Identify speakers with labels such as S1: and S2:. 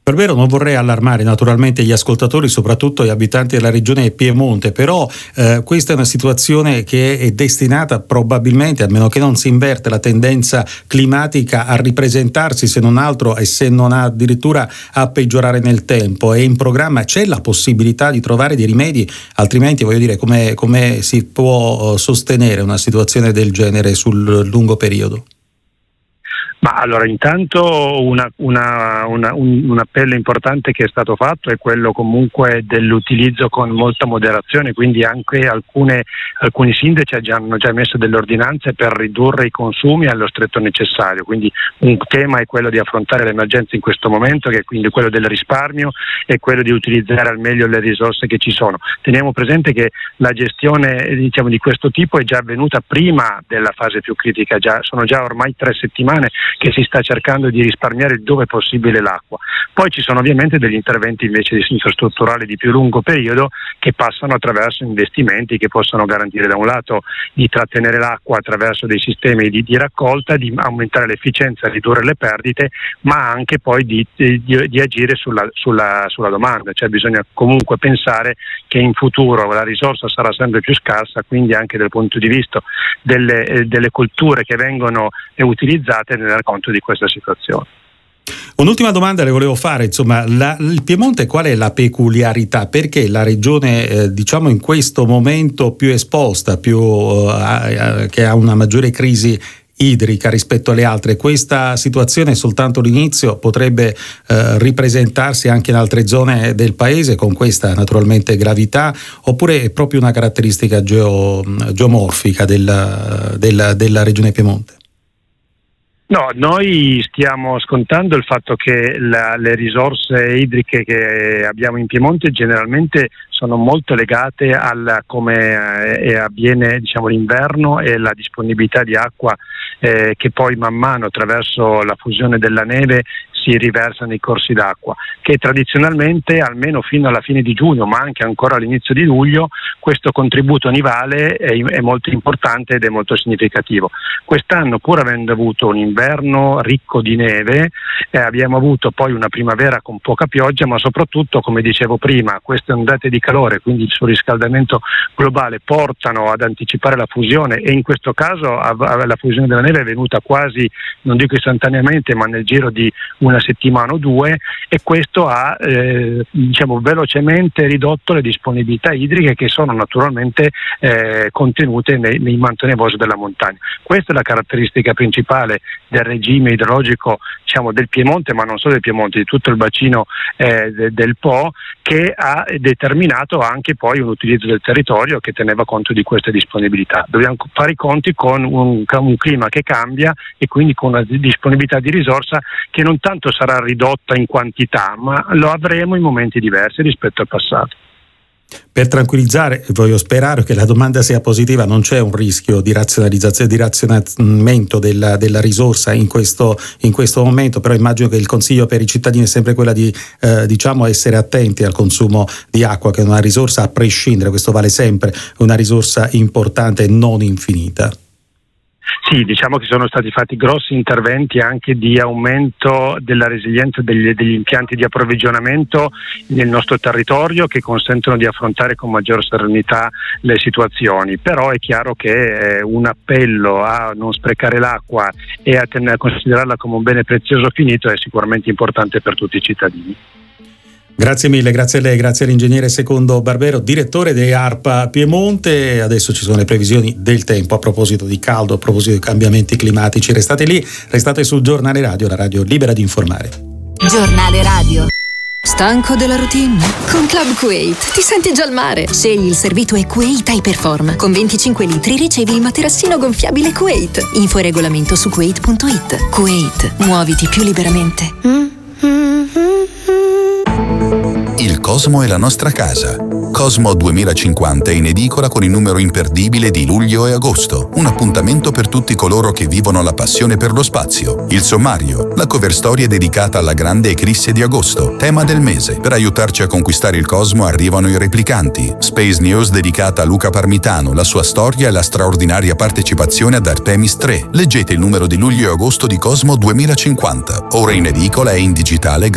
S1: Barbero, non vorrei allarmare naturalmente gli ascoltatori, soprattutto gli abitanti della regione Piemonte, però questa è una situazione che è destinata probabilmente, a meno che non si inverte la tendenza climatica, a ripresentarsi, se non altro e se non addirittura a peggiorare nel tempo. E in programma c'è la possibilità di trovare dei rimedi, altrimenti voglio dire come si può sostenere una situazione del genere sul lungo periodo?
S2: Ma allora, intanto un appello importante che è stato fatto è quello comunque dell'utilizzo con molta moderazione, quindi anche alcuni sindaci hanno già emesso delle ordinanze per ridurre i consumi allo stretto necessario, quindi un tema è quello di affrontare l'emergenza in questo momento, che è quindi quello del risparmio e quello di utilizzare al meglio le risorse che ci sono. Teniamo presente che la gestione di questo tipo è già avvenuta prima della fase più critica, sono già ormai 3 settimane che si sta cercando di risparmiare dove possibile l'acqua. Poi ci sono ovviamente degli interventi invece infrastrutturali di più lungo periodo che passano attraverso investimenti che possono garantire da un lato di trattenere l'acqua attraverso dei sistemi di raccolta, di aumentare l'efficienza, ridurre le perdite, ma anche poi di agire sulla domanda, cioè bisogna comunque pensare che in futuro la risorsa sarà sempre più scarsa, quindi anche dal punto di vista delle colture che vengono utilizzate nel conto di questa situazione.
S1: Un'ultima domanda le volevo fare, insomma, il Piemonte qual è la peculiarità? Perché la regione in questo momento più esposta, che ha una maggiore crisi idrica rispetto alle altre, questa situazione è soltanto l'inizio, potrebbe ripresentarsi anche in altre zone del paese con questa naturalmente gravità, oppure è proprio una caratteristica geomorfica della regione Piemonte?
S2: No, noi stiamo scontando il fatto che le risorse idriche che abbiamo in Piemonte generalmente sono molto legate a come avviene l'inverno e la disponibilità di acqua che poi man mano attraverso la fusione della neve si riversa nei corsi d'acqua, che tradizionalmente almeno fino alla fine di giugno, ma anche ancora all'inizio di luglio, questo contributo nivale è molto importante ed è molto significativo. Quest'anno, pur avendo avuto un inverno ricco di neve, abbiamo avuto poi una primavera con poca pioggia, ma soprattutto, come dicevo prima, queste ondate di calore, quindi il surriscaldamento globale, portano ad anticipare la fusione, e in questo caso la fusione della neve è venuta quasi, non dico istantaneamente, ma nel giro di una settimana o due, e questo ha velocemente ridotto le disponibilità idriche che sono naturalmente contenute nei manto nevoso della montagna. Questa è la caratteristica principale del regime idrologico del Piemonte, ma non solo del Piemonte, di tutto il bacino del Po, che ha determinato anche poi un utilizzo del territorio che teneva conto di queste disponibilità. Dobbiamo fare i conti con un clima che cambia e quindi con una disponibilità di risorsa che non tanto sarà ridotta in quantità, ma lo avremo in momenti diversi rispetto al passato.
S1: Per tranquillizzare, voglio sperare che la domanda sia positiva, non c'è un rischio di razionalizzazione, di razionamento della risorsa in questo momento, però immagino che il consiglio per i cittadini è sempre quella di essere attenti al consumo di acqua, che è una risorsa a prescindere, questo vale sempre, una risorsa importante e non infinita.
S2: Sì, diciamo che sono stati fatti grossi interventi anche di aumento della resilienza degli impianti di approvvigionamento nel nostro territorio, che consentono di affrontare con maggior serenità le situazioni, però è chiaro che un appello a non sprecare l'acqua e a considerarla come un bene prezioso finito è sicuramente importante per tutti i cittadini.
S1: Grazie mille, grazie a lei, grazie all'ingegnere Secondo Barbero, direttore di ARPA Piemonte. Adesso ci sono le previsioni del tempo a proposito di caldo, a proposito di cambiamenti climatici. Restate lì, restate su Giornale Radio, la radio libera di informare.
S3: Giornale Radio. Stanco della routine? Con Club Kuwait ti senti già al mare. Scegli il servito Kuwait Hyperform. Con 25 litri ricevi il materassino gonfiabile Kuwait. Info e regolamento su kuwait.it. Kuwait, muoviti più liberamente.
S4: Il Cosmo è la nostra casa. Cosmo 2050 è in edicola con il numero imperdibile di luglio e agosto. Un appuntamento per tutti coloro che vivono la passione per lo spazio. Il sommario, la cover story è dedicata alla grande eclisse di agosto, tema del mese. Per aiutarci a conquistare il Cosmo arrivano i replicanti. Space News dedicata a Luca Parmitano, la sua storia e la straordinaria partecipazione ad Artemis 3. Leggete il numero di luglio e agosto di Cosmo 2050. Ora in edicola e in digitale